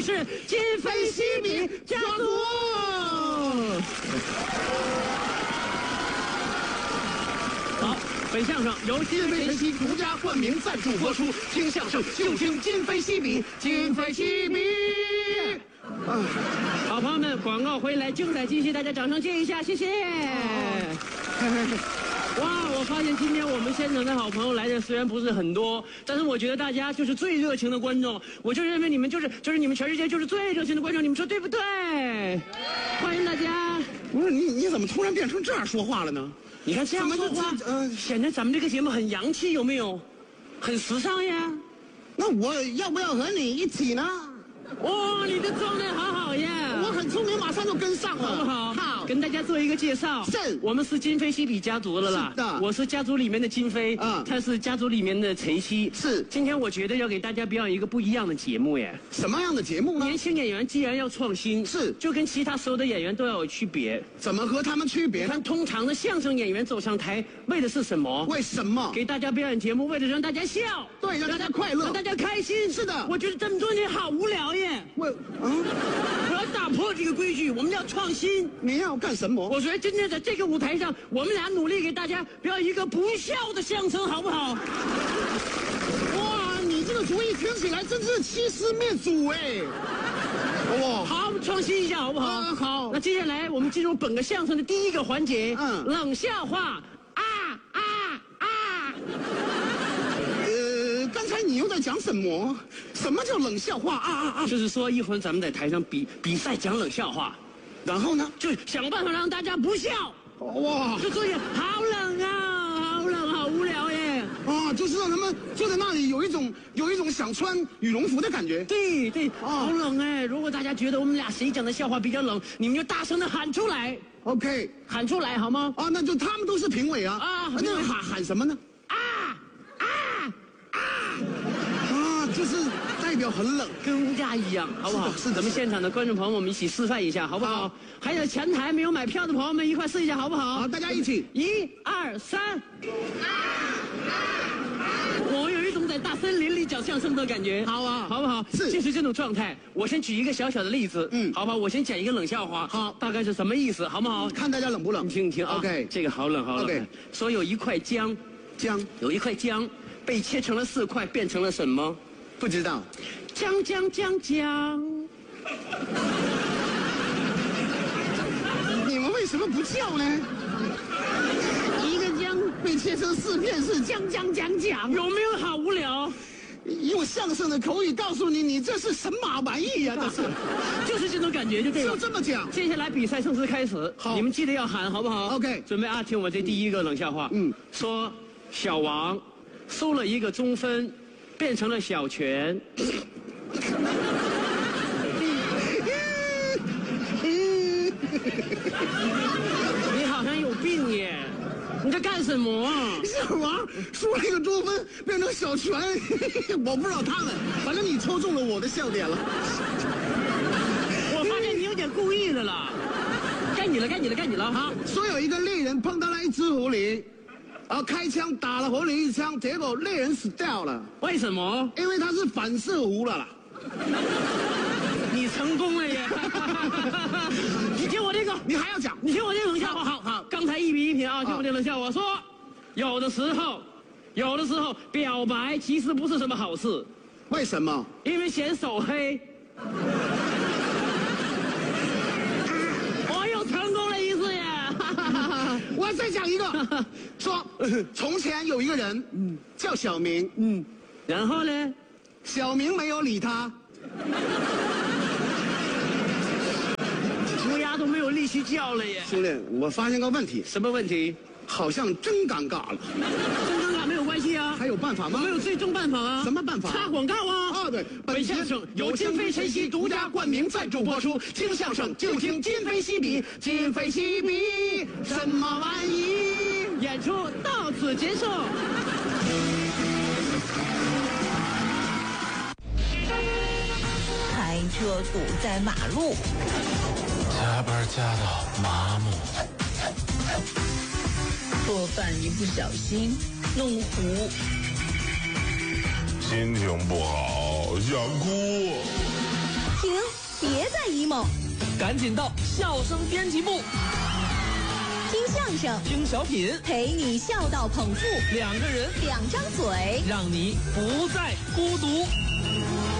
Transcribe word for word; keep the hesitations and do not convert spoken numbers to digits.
们是今非昔比家族。好，本相声由今非昔比独家冠名赞助播出，听相声就听今非昔比，今非昔比。啊，好朋友们，广告回来，精彩继续，大家掌声接一下，谢谢。哇，我发现今天我们现场的好朋友来的虽然不是很多，但是我觉得大家就是最热情的观众，我就认为你们就是就是你们全世界就是最热情的观众，你们说对不对？欢迎大家。 不是你你怎么突然变成这样说话了呢？ 你看这样说话，呃，显得咱们这个节目很洋气，有没有？很时尚呀。 那我要不要和你一起呢？ 哇，你的状态好好呀！ 我很聪明，马上就跟上了， 好不好？ 好， 跟大家做一个介绍。 是， 我们是今非昔比家族的啦。 是的， 我是家族里面的金飞， 嗯， 他是家族里面的晨曦。 是， 今天我觉得要给大家表演一个不一样的节目耶。 什么样的节目呢？ 年轻演员既然要创新， 是， 就跟其他所有的演员都要有区别。 怎么和他们区别呢？ 看，通常的相声演员走上台，为的是什么？ 为什么？ 给大家表演节目，为了让大家笑， 对，让大家快乐， 让大家开心。 是的， 我觉得这么多年好无聊耶。 我啊， 我要打破这个规矩，我们要创新。 你要干什么？ 我觉得今天在这个舞台上，我们俩努力给大家表演一个不笑的相声，好不好？ 哇，你这个主意听起来真是欺师灭祖哎！ 哇，好，我们创新一下，好不好？ 啊，好。 那接下来我们进入本个相声的第一个环节， 嗯， 冷笑话。啊啊啊！ 呃，刚才你又在讲什么？什么叫冷笑话？啊啊啊！ 就是说一会儿咱们在台上比比赛讲冷笑话， 然后呢， 就想办法让大家不笑。 哇， 就做一好冷啊，好冷，好无聊耶！ 啊，就是让他们坐在那里有一种有一种想穿羽绒服的感觉。 对对，哦，好冷哎！如果大家觉得我们俩谁讲的笑话比较冷，你们就大声的喊出来。 OK， 喊出来好吗？ 啊，那就他们都是评委啊。 啊， 那喊喊什么呢？ 啊啊啊！ 啊，就是代表很冷， 跟乌鸦一样，好不好？ 是的， 咱们现场的观众朋友们，我们一起示范一下，好不好？还有前台没有买票的朋友们，一块试一下，好不好？ 好，大家一起， 一二三。我有一种在大森林里讲相声的感觉， 好啊， 好不好？ 是， 就是这种状态。我先举一个小小的例子，嗯，好不好？我先讲一个冷笑话， 好， 大概是什么意思，好不好？ 看大家冷不冷？ 你听听啊 ，OK， 这个好冷好冷。 OK， 说有一块姜， 姜， 有一块姜被切成了四块，变成了什么？ 不知道。 姜姜姜姜。 你们为什么不叫呢？一个姜被切成四片是姜姜姜姜， 有没有好无聊？ 用相声的口语告诉你，你这是神马玩意呀、啊！这是， 就是这种感觉，就对了。 就这么讲。 接下来比赛正式开始， 好， 你们记得要喊，好不好 ？OK， 准备啊！听我这第一个冷笑话。嗯，说小王输了一个中分，变成了小泉。你好像有病耶！你在干什么啊？ 小王输了一个中分，变成小泉，我不知道他们，反正你戳中了我的笑点了。 我发现你有点故意的了。该你了，该你了，该你了！ 好，说有一个猎人碰到了一只狐狸，然后开枪打了狐狸一枪，结果猎人死掉了。 为什么？ 因为他是反射弧了啦。 你成功了耶！你听我这个， 你还要讲？ 你听我这个冷笑话。 好好， 刚才一比一平啊，听我这个冷笑话。说，有的时候，有的时候表白其实不是什么好事。 为什么？ 因为嫌手黑。我又成功了一次耶！ 我再讲一个，说从前有一个人，嗯，叫小明， 嗯，然后呢， 小明没有理他。 乌鸦都没有力气叫了耶！ 兄弟，我发现个问题。 什么问题？ 好像真尴尬了。 真尴尬没有关系啊。 还有办法吗？ 我们有最终办法啊。 什么办法？ 插广告啊！ 啊，对， 本相声由今非晨曦独家冠名赞助播出，听相声就听今非昔比，今非昔比， 什么玩意？ 演出到此结束。 开车堵在马路， 加班加到麻木， 做饭一不小心弄糊， 心情不好想哭， 挺 emo。 赶紧到笑声编辑部， 听相声， 听小品， 陪你笑到捧腹， 两个人， 两张嘴， 让你不再孤独。